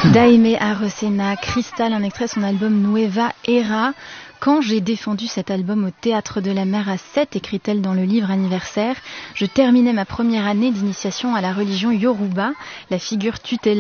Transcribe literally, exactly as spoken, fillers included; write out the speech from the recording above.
Daimé Arosena, Cristal, un extrait de son album Nueva Era. Quand j'ai défendu cet album au Théâtre de la Mer à Sète, écrit-elle dans le livre anniversaire, je terminais ma première année d'initiation à la religion Yoruba, la figure tutélaire